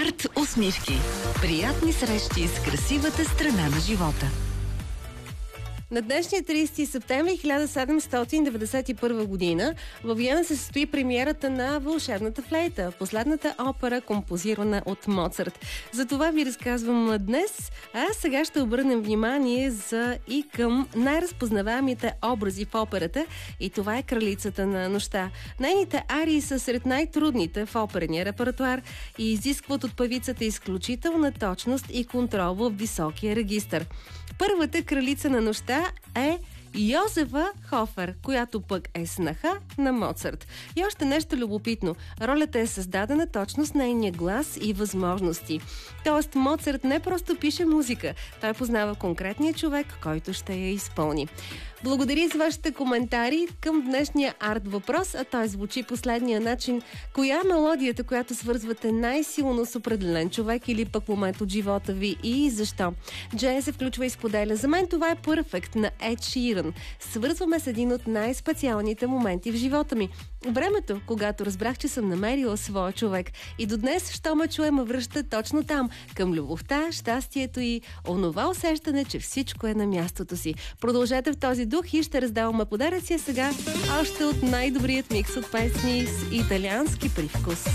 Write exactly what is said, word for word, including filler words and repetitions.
Арт усмивки. Приятни срещи с красивата страна на живота. На днешния тридесети септември хиляда седемстотин деветдесет и първа година във Виена се състои премиерата на Вълшебната флейта, последната опера, композирана от Моцарт. За това ви разказвам днес, а сега ще обърнем внимание за и към най-разпознаваемите образи в операта, и това е Кралицата на нощта. Нейните арии са сред най-трудните в оперения репертуар и изискват от певицата изключителна точност и контрол в високия регистър. Първата кралица на нощта е Йозефа Хофер, която пък е снаха на Моцарт. И още нещо любопитно. Ролята е създадена точно с нейния глас и възможности. Тоест Моцарт не просто пише музика, той познава конкретния човек, който ще я изпълни. Благодаря за вашите коментари към днешния арт въпрос, а той звучи последния начин. Коя е мелодията, която свързвате най-силно с определен човек или пък момент от живота ви и защо? Джей се включва и споделя: за мен това е Perfect на Ед Ширан. Свързваме с един от най-специалните моменти в живота ми. Времето, когато разбрах, че съм намерила своя човек. И до днес, що ме чуе, ме връща точно там, към любовта, щастието и онова усещане, че всичко е на мястото си. Продължете в този дух и ще раздаваме подаръци, а сега още от най-добрият микс от песни с италиански привкус.